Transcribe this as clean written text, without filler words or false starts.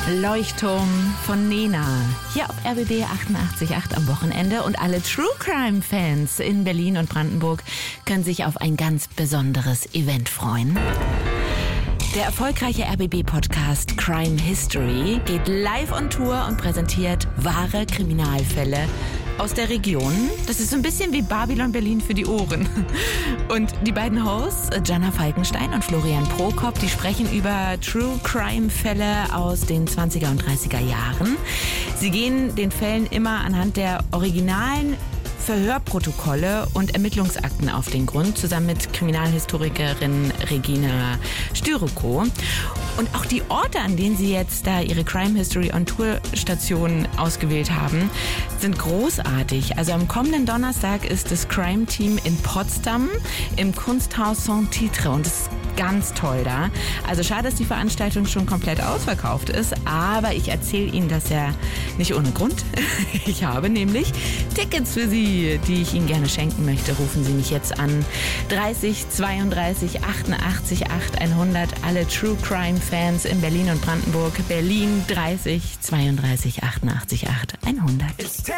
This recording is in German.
Leuchtturm von Nena. Hier auf RBB 88.8 am Wochenende. Und alle True Crime Fans in Berlin und Brandenburg können sich auf ein ganz besonderes Event freuen. Der erfolgreiche RBB-Podcast Crime History geht live on Tour und präsentiert wahre Kriminalfälle aus der Region. Das ist so ein bisschen wie Babylon Berlin für die Ohren. Und die beiden Hosts, Jana Falkenstein und Florian Prokop, die sprechen über True Crime Fälle aus den 20er und 30er Jahren. Sie gehen den Fällen immer anhand der originalen Verhörprotokolle und Ermittlungsakten auf den Grund, zusammen mit Kriminalhistorikerin Regina Styrokow. Und auch die Orte, an denen sie jetzt da ihre Crime History on Tour Station ausgewählt haben, sind großartig. Also am kommenden Donnerstag ist das Crime Team in Potsdam im Kunsthaus Saint-Titre und es ist ganz toll da. Also schade, dass die Veranstaltung schon komplett ausverkauft ist, aber ich erzähle Ihnen das ja nicht ohne Grund. Ich habe nämlich Tickets für Sie, die ich Ihnen gerne schenken möchte. Rufen Sie mich jetzt an. 30 32 88 8 100. Alle True Crime Fans in Berlin und Brandenburg. Berlin 30 32 88 8 100.